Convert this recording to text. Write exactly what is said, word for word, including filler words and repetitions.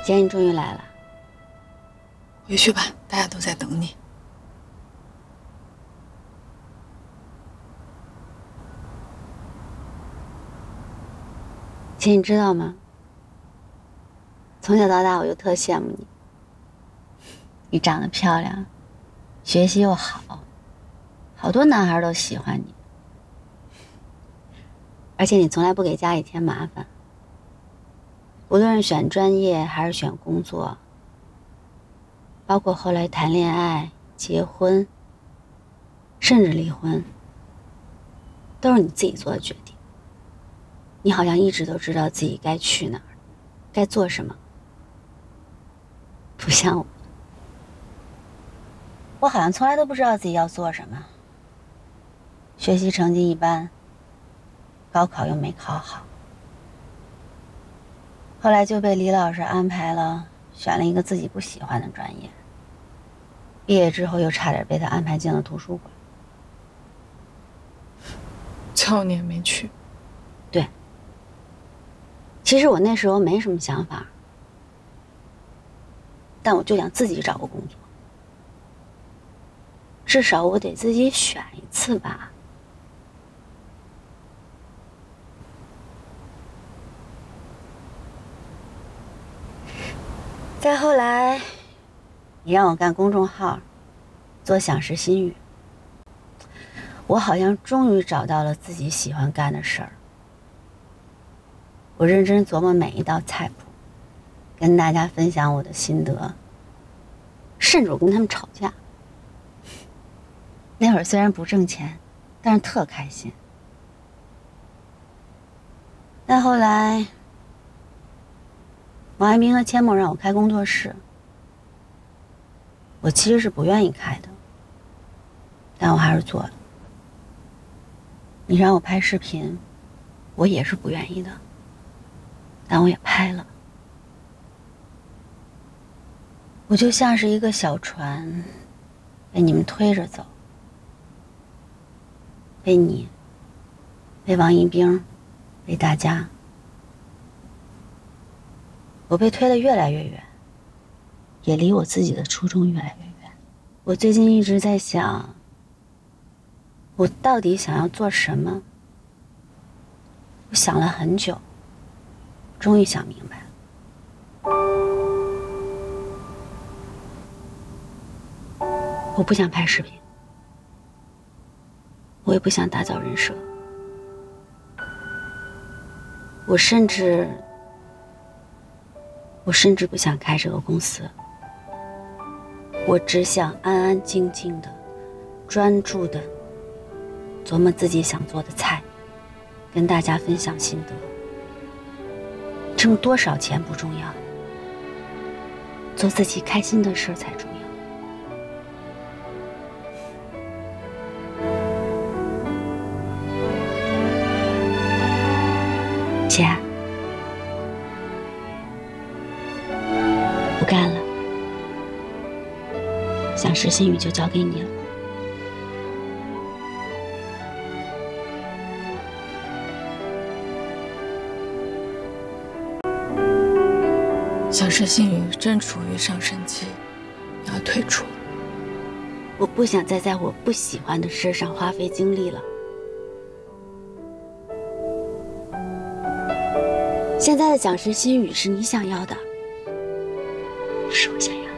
姐，你终于来了。 回去吧，大家都在等你。 姐，你知道吗？从小到大，我就特羡慕你。你长得漂亮，学习又好，好多男孩都喜欢你。而且你从来不给家里添麻烦，无论是选专业还是选工作，包括后来谈恋爱、结婚，甚至离婚，都是你自己做的决定。你好像一直都知道自己该去哪儿，该做什么，不像我。我好像从来都不知道自己要做什么，学习成绩一般，高考又没考好，后来就被李老师安排了，选了一个自己不喜欢的专业。毕业之后又差点被他安排进了图书馆。 最后你也没去。 对，其实我那时候没什么想法，但我就想自己找个工作，至少我得自己选一次吧。再后来，你让我干公众号，做享食心语，我好像终于找到了自己喜欢干的事儿。我认真琢磨每一道菜谱，跟大家分享我的心得，甚至我跟他们吵架。那会儿虽然不挣钱，但是特开心。但后来，王爱民和阡陌让我开工作室，我其实是不愿意开的，但我还是做了。你让我拍视频，我也是不愿意的，但我也拍了。我就像是一个小船，被你们推着走，被你，被王一冰，被大家，我被推得越来越远，也离我自己的初衷越来越远。我最近一直在想，我到底想要做什么？我想了很久，终于想明白了。我不想拍视频，我也不想打造人设，我甚至，我甚至不想开这个公司。我只想安安静静的、专注的琢磨自己想做的菜，跟大家分享心得。挣多少钱不重要，做自己开心的事才重要。姐，不干了，享食心语就交给你了。 享食心语正处于上升期，你要退出。 我不想再在我不喜欢的事上花费精力了。现在的享食心语是你想要的，不是我想要的。